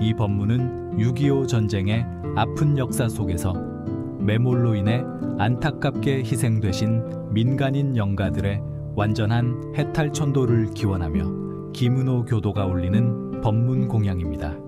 이 법문은 6.25 전쟁의 아픈 역사 속에서 매몰로 인해 안타깝게 희생되신 민간인 영가들의 완전한 해탈천도를 기원하며 김은호 교도가 올리는 법문 공양입니다.